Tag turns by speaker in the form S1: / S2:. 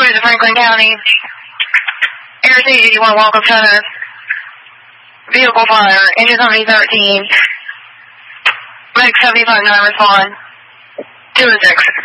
S1: Bridge of Franklin County. Interstate 81 Walkup Center. Vehicle fire. Engine company 13. Medic 75 9 respond. 2 and 6.